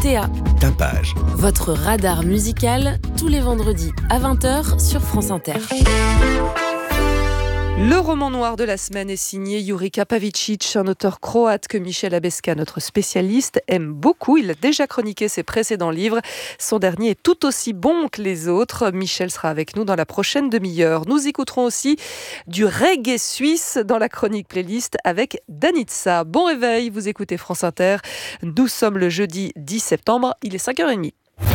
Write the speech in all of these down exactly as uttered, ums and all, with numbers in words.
Théa. Tapage. Votre radar musical, tous les vendredis à vingt heures sur France Inter. Le roman noir de la semaine est signé Jurica Pavičić, un auteur croate que Michel Abeska, notre spécialiste, aime beaucoup. Il a déjà chroniqué ses précédents livres. Son dernier est tout aussi bon que les autres. Michel sera avec nous dans la prochaine demi-heure. Nous écouterons aussi du reggae suisse dans la chronique playlist avec Danitza. Bon réveil, vous écoutez France Inter. Nous sommes le jeudi dix septembre, il est cinq heures trente.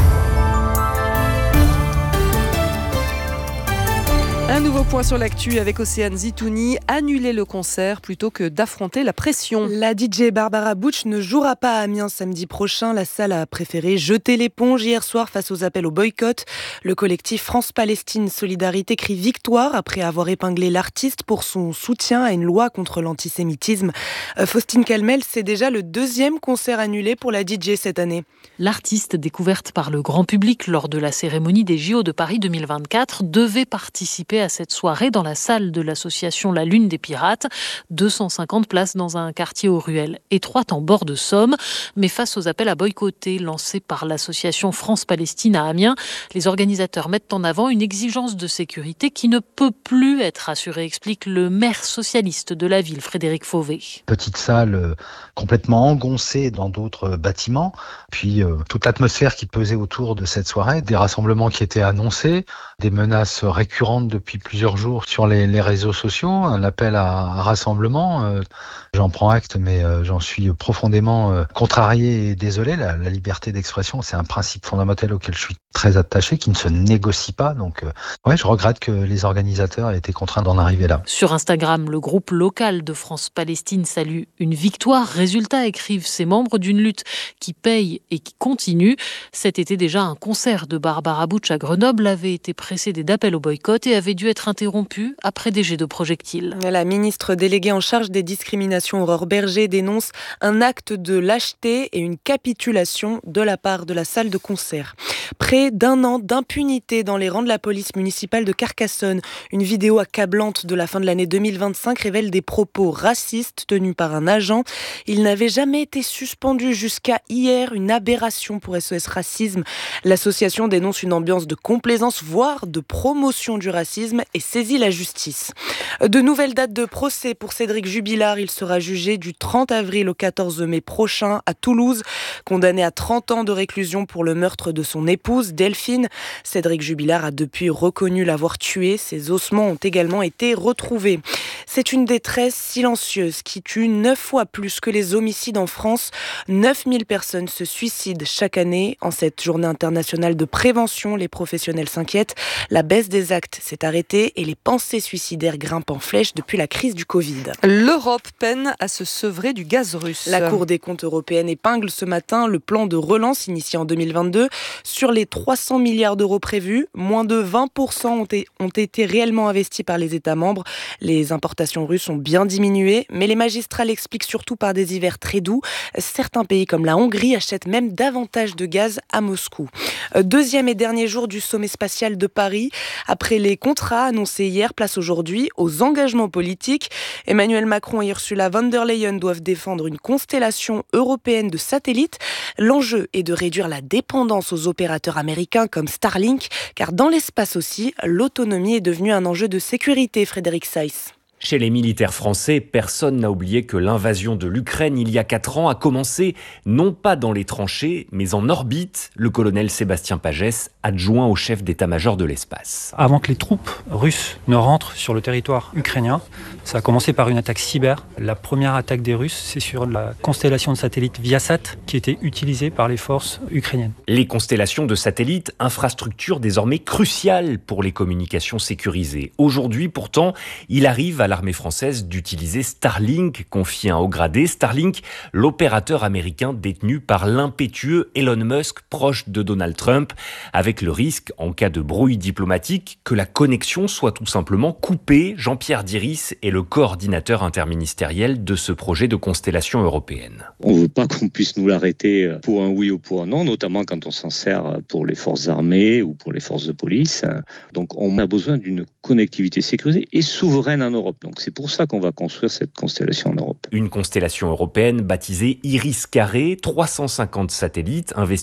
Un nouveau point sur l'actu avec Océane Zitouni, annuler le concert plutôt que d'affronter la pression. La D J Barbara Butch ne jouera pas à Amiens samedi prochain. La salle a préféré jeter l'éponge hier soir face aux appels au boycott. Le collectif France-Palestine Solidarité crie victoire après avoir épinglé l'artiste pour son soutien à une loi contre l'antisémitisme. Euh, Faustine Calmel, c'est déjà le deuxième concert annulé pour la D J cette année. L'artiste, découverte par le grand public lors de la cérémonie des J O de Paris deux mille vingt-quatre, devait participer à cette soirée dans la salle de l'association La Lune des Pirates. deux cent cinquante places dans un quartier aux ruelles étroites en bord de Somme. Mais face aux appels à boycotter lancés par l'association France-Palestine à Amiens, les organisateurs mettent en avant une exigence de sécurité qui ne peut plus être assurée, explique le maire socialiste de la ville, Frédéric Fauvet. Petite salle euh, complètement engoncée dans d'autres bâtiments, puis euh, toute l'atmosphère qui pesait autour de cette soirée, des rassemblements qui étaient annoncés, des menaces récurrentes depuis plusieurs jours sur les, les réseaux sociaux, un appel à, à rassemblement. Euh, j'en prends acte, mais euh, j'en suis profondément euh, contrarié et désolé. La, la liberté d'expression, c'est un principe fondamental auquel je suis très attaché, qui ne se négocie pas. Donc, euh, ouais, je regrette que les organisateurs aient été contraints d'en arriver là. Sur Instagram, le groupe local de France-Palestine salue une victoire. Résultat, écrivent ses membres, d'une lutte qui paye et qui continue. Cet été déjà, un concert de Barbara Butch à Grenoble avait été précédé d'appels au boycott et avait dû être interrompu après des jets de projectiles. La ministre déléguée en charge des discriminations, Aurore Berger, dénonce un acte de lâcheté et une capitulation de la part de la salle de concert. Près d'un an d'impunité dans les rangs de la police municipale de Carcassonne. Une vidéo accablante de la fin de l'année deux mille vingt-cinq révèle des propos racistes tenus par un agent. Il n'avait jamais été suspendu jusqu'à hier, une aberration pour S O S Racisme. L'association dénonce une ambiance de complaisance, voire de promotion du racisme et saisit la justice. De nouvelles dates de procès pour Cédric Jubilard. Il sera jugé du trente avril au quatorze mai prochain à Toulouse. Condamné à trente ans de réclusion pour le meurtre de son épouse, Delphine. Cédric Jubilard a depuis reconnu l'avoir tué. Ses ossements ont également été retrouvés. C'est une détresse silencieuse qui tue neuf fois plus que les homicides en France. neuf mille personnes se suicident chaque année. En cette journée internationale de prévention, les professionnels s'inquiètent. La baisse des actes s'est arrêtée et les pensées suicidaires grimpent en flèche depuis la crise du Covid. L'Europe peine à se sevrer du gaz russe. La Cour des comptes européenne épingle ce matin le plan de relance initié en deux mille vingt-deux. Sur les trois cents milliards d'euros prévus, moins de vingt pour cent ont, été, ont été réellement investis par les États membres. Les importations russes ont bien diminué, mais les magistrats l'expliquent surtout par des hivers très doux. Certains pays comme la Hongrie achètent même davantage de gaz à Moscou. Deuxième et dernier jour du sommet spatial de Paris. Après les contrats annoncés hier, place aujourd'hui aux engagements politiques. Emmanuel Macron et Ursula von der Leyen doivent défendre une constellation européenne de satellites. L'enjeu est de réduire la dépendance aux opérateurs américains comme Starlink, car dans l'espace aussi, l'autonomie est devenue un enjeu de sécurité, Frédéric Seiss. Chez les militaires français, personne n'a oublié que l'invasion de l'Ukraine il y a quatre ans a commencé non pas dans les tranchées, mais en orbite. Le colonel Sébastien Pagès, adjoint au chef d'état-major de l'espace. Avant que les troupes russes ne rentrent sur le territoire ukrainien, ça a commencé par une attaque cyber. La première attaque des Russes, c'est sur la constellation de satellites Viasat qui était utilisée par les forces ukrainiennes. Les constellations de satellites, infrastructure désormais cruciale pour les communications sécurisées. Aujourd'hui, pourtant, il arrive à l'armée française d'utiliser Starlink, confié à un haut gradé. Starlink, l'opérateur américain détenu par l'impétueux Elon Musk, proche de Donald Trump, avec le risque, en cas de brouille diplomatique, que la connexion soit tout simplement coupée. Jean-Pierre Diris est le coordinateur interministériel de ce projet de constellation européenne. On ne veut pas qu'on puisse nous l'arrêter pour un oui ou pour un non, notamment quand on s'en sert pour les forces armées ou pour les forces de police. Donc on a besoin d'une connectivité sécurisée et souveraine en Europe. Donc c'est pour ça qu'on va construire cette constellation en Europe. Une constellation européenne baptisée Iris Carré, trois cent cinquante satellites investis